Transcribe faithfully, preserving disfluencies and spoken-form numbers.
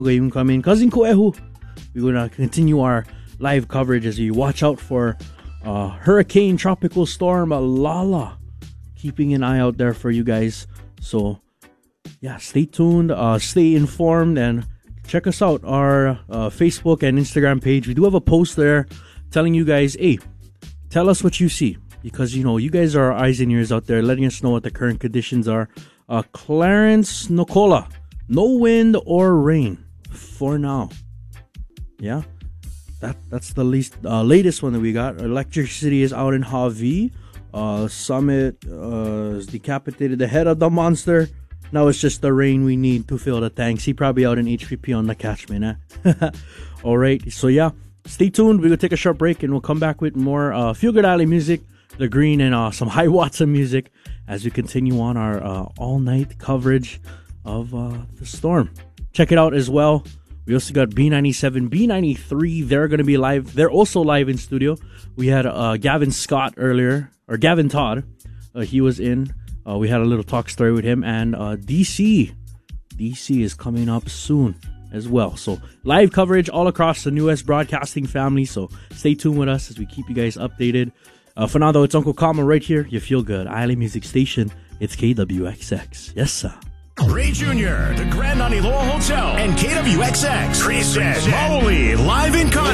Gayun kami Cousin Kuehu. We're gonna continue our live coverage as we watch out for uh, Hurricane Tropical Storm Lala. Keeping an eye out there for you guys. So yeah, stay tuned, uh, stay informed, and check us out, our uh, Facebook and Instagram page. We do have a post there telling you guys, hey, tell us what you see. Because, you know, you guys are our eyes and ears out there, letting us know what the current conditions are. Uh, Clarence Nicola, no wind or rain for now. Yeah, that that's the least uh, latest one that we got. Electricity is out in Hawaii. Uh, Summit uh, is decapitated the head of the monster. Now it's just the rain we need to fill the tanks. He probably out in H P P on the catchment, eh? All right, so yeah, stay tuned. We're going to take a short break and we'll come back with more uh, Feel Good Alley music, The Green, and uh, some High Watson music as we continue on our uh, all-night coverage of uh, the storm. Check it out as well. We also got B ninety-seven, B ninety-three. They're going to be live. They're also live in studio. We had uh, Gavin Scott earlier, or Gavin Todd. Uh, he was in. Uh, we had a little talk story with him. And uh, D C. D C is coming up soon as well. So live coverage all across the New West Broadcasting family. So stay tuned with us as we keep you guys updated. Uh, for now, though, it's Uncle Kama right here. You feel good. Island Music Station. It's K W X X. Yes, sir. Ray Junior, the Grand Aniloa Hotel, and K W X X present Maoli live in concert.